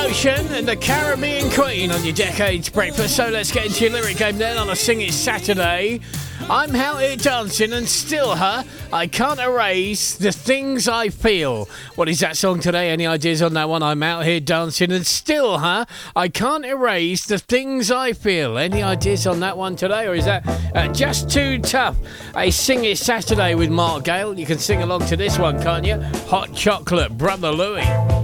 Ocean and the Caribbean Queen on your Decades Breakfast. So let's get into your lyric game then on a Sing It Saturday. I'm out here dancing and still, I can't erase the things I feel. What is that song today? Any ideas on that one? I'm out here dancing and still, I can't erase the things I feel. Any ideas on that one today? Or is that just too tough? A Sing It Saturday with Mark Gale. You can sing along to this one, can't you? Hot Chocolate, Brother Louie.